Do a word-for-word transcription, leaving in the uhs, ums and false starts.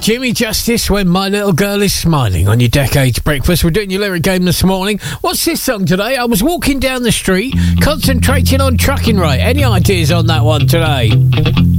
Jimmy Justice, When My Little Girl Is Smiling, on your Decades Breakfast. We're doing your lyric game this morning. What's this song today? I was walking down the street, concentrating on trucking rate. Any ideas on that one today?